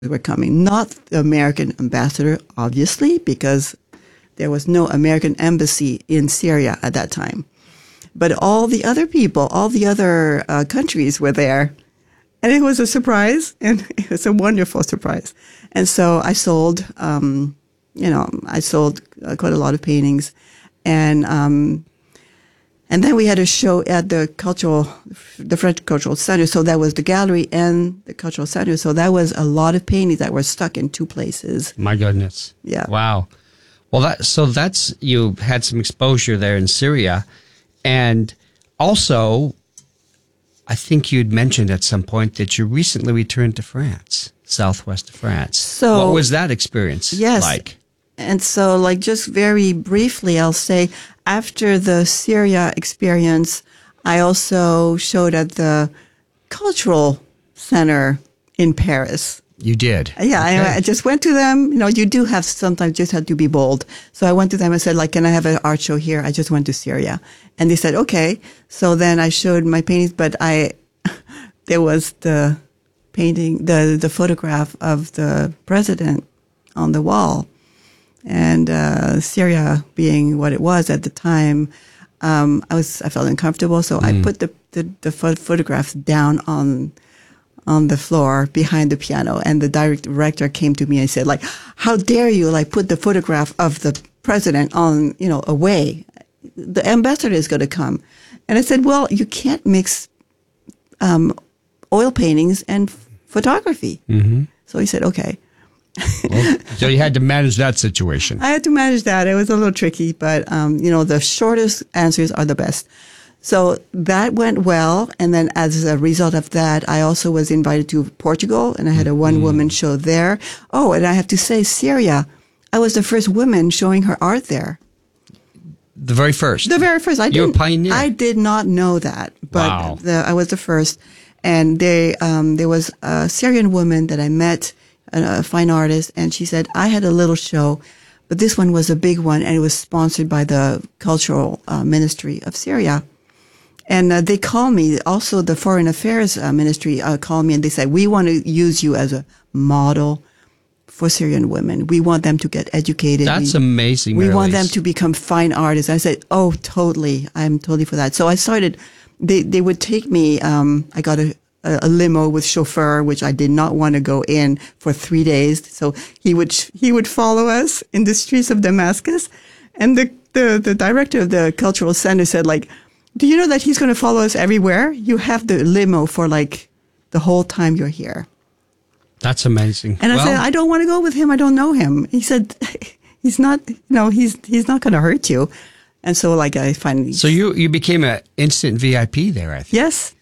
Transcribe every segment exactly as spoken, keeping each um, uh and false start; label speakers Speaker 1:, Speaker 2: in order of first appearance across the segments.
Speaker 1: were coming. Not the American ambassador, obviously, because there was no American embassy in Syria at that time. But all the other people, all the other uh, countries were there. And it was a surprise, and it was a wonderful surprise. And so I sold, um, you know, I sold uh, quite a lot of paintings. And um, and then we had a show at the cultural, the French Cultural Center. So that was the gallery and the Cultural Center. So that was a lot of paintings that were stuck in two places.
Speaker 2: My goodness.
Speaker 1: Yeah.
Speaker 2: Wow. Well, that so that's, you had some exposure there in Syria. And also, I think you'd mentioned at some point that you recently returned to France, southwest of France.
Speaker 1: So,
Speaker 2: what was that experience
Speaker 1: yes,
Speaker 2: like?
Speaker 1: And so, like, just very briefly, I'll say, after the Syria experience, I also showed at the Cultural Center in Paris.
Speaker 2: You did?
Speaker 1: Yeah,
Speaker 2: okay.
Speaker 1: I, I just went to them. You know, you do have sometimes just have to be bold. So I went to them and said, like, can I have an art show here? I just went to Syria. And they said, okay. So then I showed my paintings, but I, there was the painting, the, the photograph of the president on the wall. And uh, Syria being what it was at the time, um, I was I felt uncomfortable. So mm. I put the, the, the photographs down on on the floor behind the piano, and the director came to me and said, like, how dare you, like, put the photograph of the president on, you know, away. The ambassador is going to come. And I said, well, you can't mix um, oil paintings and photography. Mm-hmm. So he said, okay.
Speaker 2: Well, so you had to manage that situation.
Speaker 1: I had to manage that. It was a little tricky, but, um, you know, the shortest answers are the best. So that went well. And then as a result of that, I also was invited to Portugal, and I had a one-woman mm. show there. Oh, and I have to say, Syria, I was the first woman showing her art there.
Speaker 2: The very first? The
Speaker 1: very first. I
Speaker 2: You're a pioneer.
Speaker 1: I did not know that, but
Speaker 2: wow.
Speaker 1: the, I was the first. And they, um, there was a Syrian woman that I met, a, a fine artist, and she said, I had a little show, but this one was a big one, and it was sponsored by the Cultural uh, Ministry of Syria. And uh, they called me, also the Foreign Affairs uh, Ministry uh, called me, and they said, we want to use you as a model for Syrian women. We want them to get educated.
Speaker 2: That's
Speaker 1: we,
Speaker 2: amazing,
Speaker 1: We
Speaker 2: Mary
Speaker 1: want
Speaker 2: Lise.
Speaker 1: them to become fine artists. I said, oh, totally. I'm totally for that. So I started, they, they would take me, um, I got a, a limo with chauffeur, which I did not want to go in for three days. So he would, he would follow us in the streets of Damascus. And the, the, the director of the Cultural Center said, like, do you know that he's going to follow us everywhere? You have the limo for, like, the whole time you're here.
Speaker 2: That's amazing.
Speaker 1: And
Speaker 2: well,
Speaker 1: I said, I don't want to go with him. I don't know him. He said, he's not, you know, he's, he's not going to hurt you. And so, like, I finally.
Speaker 2: So you, you became an instant V I P there, I think.
Speaker 1: Yes.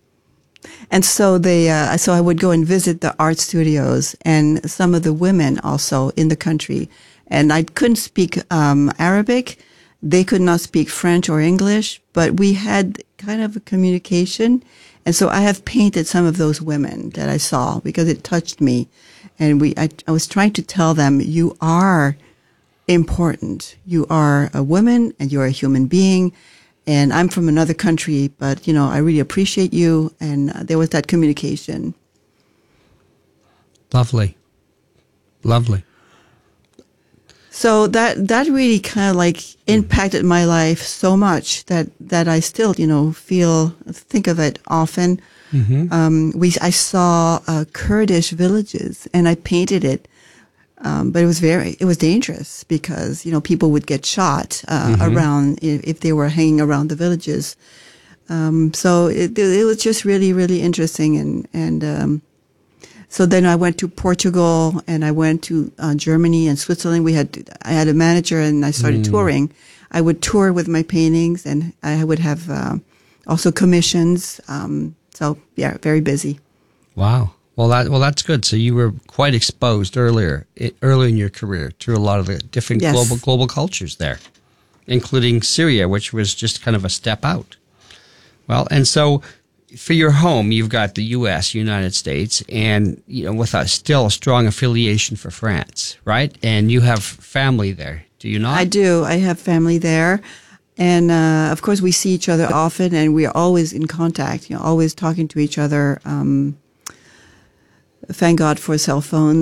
Speaker 1: And so they, uh, so I would go and visit the art studios and some of the women also in the country. And I couldn't speak, um, Arabic. They could not speak French or English, but we had kind of a communication. And so I have painted some of those women that I saw because it touched me. And we, I, I was trying to tell them, you are important. You are a woman and you're a human being. And I'm from another country, but, you know, I really appreciate you. And uh, there was that communication.
Speaker 2: Lovely. Lovely.
Speaker 1: So that, that really kind of like impacted my life so much that, that I still, you know, feel, think of it often. Mm-hmm. Um, we, I saw uh, Kurdish villages and I painted it. Um, but it was very, it was dangerous because, you know, people would get shot, uh, mm-hmm. around if, if they were hanging around the villages. Um, so it, it was just really, really interesting. And, and, um, so then I went to Portugal and I went to uh, Germany and Switzerland. We had, I had a manager and I started mm. touring. I would tour with my paintings and I would have uh, also commissions. Um, so yeah, very busy.
Speaker 2: Wow. Well, that well that's good. So you were quite exposed earlier, early in your career to a lot of the different yes. global global cultures there, including Syria, which was just kind of a step out. Well, and so. For your home, you've got the U S, United States, and you know, with a still a strong affiliation for France, right? And you have family there, do you not?
Speaker 1: I do. I have family there, and uh, of course, we see each other often, and we are always in contact. You know, always talking to each other. Um, thank God for cell phones.